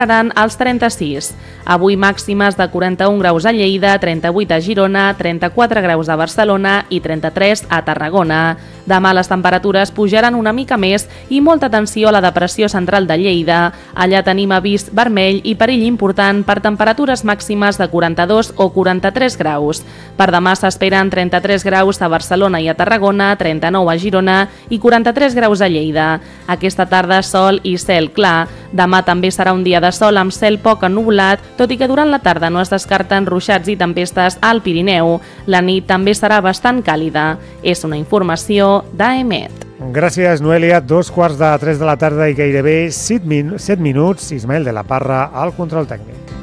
seran als 36. Avui màximes de 41 graus a Lleida, 38 a Girona, 34 graus a Barcelona i 33 a Tarragona. Demà les temperatures pujaran una mica més i molta atenció a la depressió central de Lleida. Allà tenim avís vermell i perill important per temperatures màximes de 42 o 43 graus. Per demà s'esperen 33 graus a Barcelona i a Tarragona, 39 a Girona i 43 graus a Lleida. Aquesta tarda sol i cel clar. Demà també serà un dia de sol amb cel poc ennuvolat, tot i que durant la tarda no es descarten ruixats i tempestes al Pirineu. La nit també serà bastant càlida. És una informació d'AEMET. Gràcies, Noelia. 2:15 de la tarda i gairebé 7 minuts. Ismael de la Parra al control tècnic.